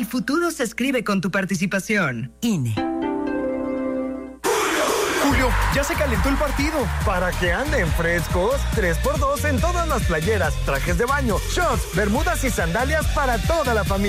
futuro se escribe con tu participación. INE. Julio, ya se calentó el partido. Para que anden frescos, 3x2 en todas las playeras, trajes de baño, shorts, bermudas y sandalias para toda la familia.